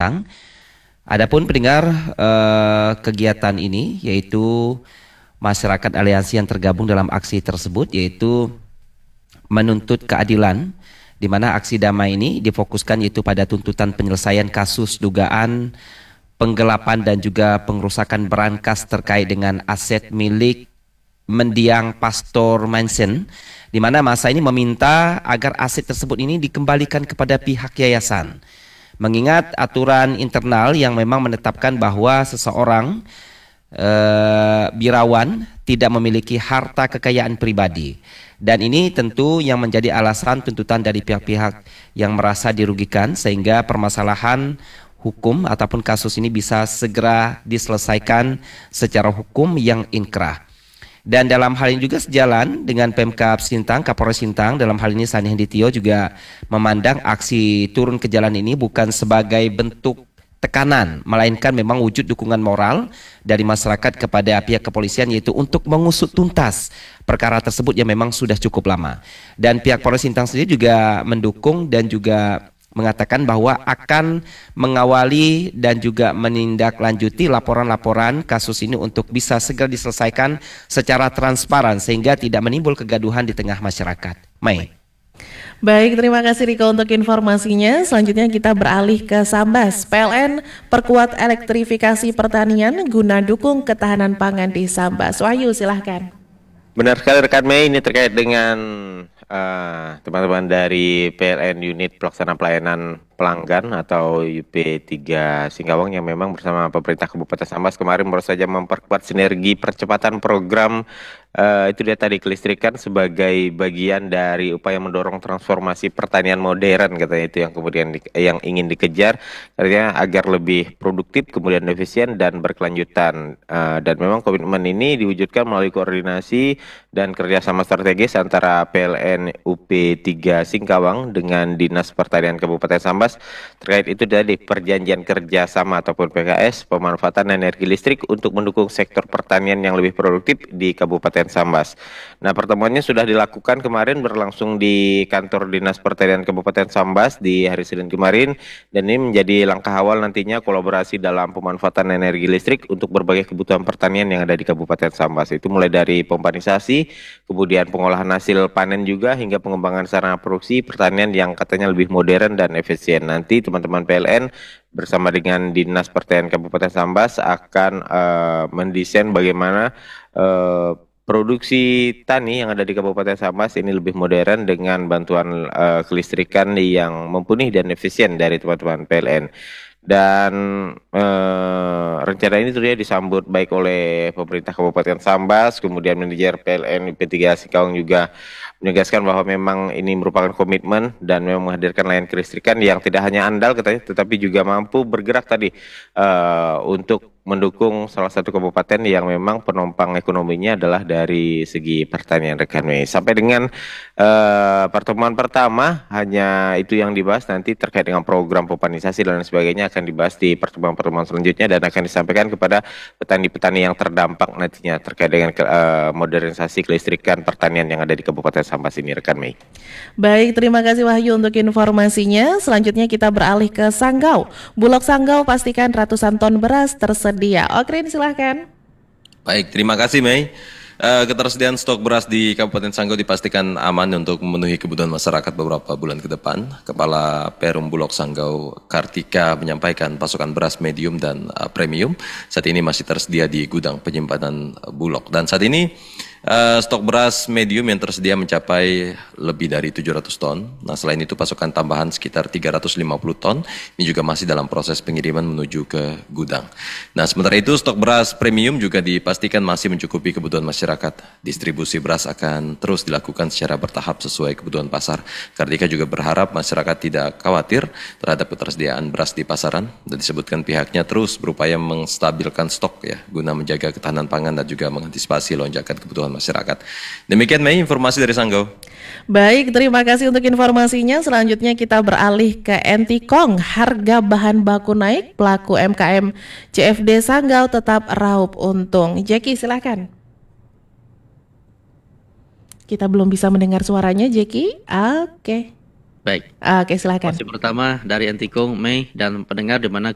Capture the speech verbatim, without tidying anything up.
Sintang. Adapun pendengar eh, kegiatan ini yaitu masyarakat aliansi yang tergabung dalam aksi tersebut yaitu menuntut keadilan, di mana aksi damai ini difokuskan yaitu pada tuntutan penyelesaian kasus dugaan penggelapan dan juga pengerusakan berangkas terkait dengan aset milik mendiang Pastor Mansion, di mana masa ini meminta agar aset tersebut ini dikembalikan kepada pihak yayasan. Mengingat aturan internal yang memang menetapkan bahwa seseorang Uh, birawan tidak memiliki harta kekayaan pribadi, dan ini tentu yang menjadi alasan tuntutan dari pihak-pihak yang merasa dirugikan, sehingga permasalahan hukum ataupun kasus ini bisa segera diselesaikan secara hukum yang inkrah. Dan dalam hal ini juga sejalan dengan Pemkab Sintang, Kapolres Sintang dalam hal ini Sani Henditio juga memandang aksi turun ke jalan ini bukan sebagai bentuk tekanan, melainkan memang wujud dukungan moral dari masyarakat kepada pihak kepolisian, yaitu untuk mengusut tuntas perkara tersebut yang memang sudah cukup lama. Dan pihak Polres Sintang sendiri juga mendukung dan juga mengatakan bahwa akan mengawali dan juga menindaklanjuti laporan-laporan kasus ini untuk bisa segera diselesaikan secara transparan sehingga tidak menimbul kegaduhan di tengah masyarakat. Mai. Baik, terima kasih Riko untuk informasinya. Selanjutnya kita beralih ke Sambas. P L N perkuat elektrifikasi pertanian guna dukung ketahanan pangan di Sambas. Wahyu, silahkan. Benar sekali rekan Mei, ini terkait dengan uh, teman-teman dari P L N Unit Pelaksana Pelayanan Pelanggan atau U P tiga Singkawang yang memang bersama pemerintah Kabupaten Sambas kemarin baru saja memperkuat sinergi percepatan program Uh, itu dia tadi kelistrikan sebagai bagian dari upaya mendorong transformasi pertanian modern, katanya itu yang kemudian di, yang ingin dikejar, artinya agar lebih produktif, kemudian efisien dan berkelanjutan. Uh, dan memang komitmen ini diwujudkan melalui koordinasi dan kerjasama strategis antara P L N U P tiga Singkawang dengan Dinas Pertanian Kabupaten Sambas terkait itu tadi perjanjian kerjasama ataupun P K S pemanfaatan energi listrik untuk mendukung sektor pertanian yang lebih produktif di Kabupaten Sambas. Nah, pertemuannya sudah dilakukan kemarin, berlangsung di kantor Dinas Pertanian Kabupaten Sambas di hari Senin kemarin, dan ini menjadi langkah awal nantinya kolaborasi dalam pemanfaatan energi listrik untuk berbagai kebutuhan pertanian yang ada di Kabupaten Sambas. Itu mulai dari pompanisasi, kemudian pengolahan hasil panen juga hingga pengembangan sarana produksi pertanian yang katanya lebih modern dan efisien. Nanti teman-teman P L N bersama dengan Dinas Pertanian Kabupaten Sambas akan uh, mendesain bagaimana uh, produksi tani yang ada di Kabupaten Sambas ini lebih modern dengan bantuan uh, kelistrikan yang mumpuni dan efisien dari teman-teman P L N. Dan uh, rencana ini tentunya disambut baik oleh pemerintah Kabupaten Sambas, kemudian manajer P L N U P tiga Singkawang juga menegaskan bahwa memang ini merupakan komitmen dan memang menghadirkan layanan kelistrikan yang tidak hanya andal katanya, tetapi juga mampu bergerak tadi uh, untuk mendukung salah satu kabupaten yang memang penopang ekonominya adalah dari segi pertanian, rekan Mei. Sampai dengan uh, pertemuan pertama hanya itu yang dibahas, nanti terkait dengan program pompanisasi dan lain sebagainya akan dibahas di pertemuan-pertemuan selanjutnya dan akan disampaikan kepada petani-petani yang terdampak nantinya terkait dengan uh, modernisasi kelistrikan pertanian yang ada di Kabupaten Sambas ini, rekan Mei. Baik, terima kasih Wahyu untuk informasinya. Selanjutnya kita beralih ke Sanggau. Bulog Sanggau pastikan ratusan ton beras tersedia. Okrin, silahkan. Baik, terima kasih Mei. Uh, ketersediaan stok beras di Kabupaten Sanggau dipastikan aman untuk memenuhi kebutuhan masyarakat beberapa bulan ke depan. Kepala Perum Bulog Sanggau Kartika menyampaikan pasokan beras medium dan uh, premium saat ini masih tersedia di gudang penyimpanan uh, Bulog. Dan saat ini uh, stok beras medium yang tersedia mencapai lebih dari tujuh ratus ton. Nah, selain itu pasokan tambahan sekitar tiga ratus lima puluh ton. Ini juga masih dalam proses pengiriman menuju ke gudang. Nah, sementara itu stok beras premium juga dipastikan masih mencukupi kebutuhan masyarakat. Distribusi beras akan terus dilakukan secara bertahap sesuai kebutuhan pasar. Kartika juga berharap masyarakat tidak khawatir terhadap ketersediaan beras di pasaran, dan disebutkan pihaknya terus berupaya menstabilkan stok ya guna menjaga ketahanan pangan dan juga mengantisipasi lonjakan kebutuhan masyarakat. Demikian Mei, informasi dari Sanggau. Baik, terima kasih untuk informasinya. Selanjutnya kita beralih ke Entikong. Harga bahan baku naik, pelaku M K M C F D Sanggau tetap raup untung. Jeki, silahkan. Kita belum bisa mendengar suaranya, Jeki. Oke. Baik. Oke, silakan. Masih pertama dari Entikong, Mei, dan pendengar di mana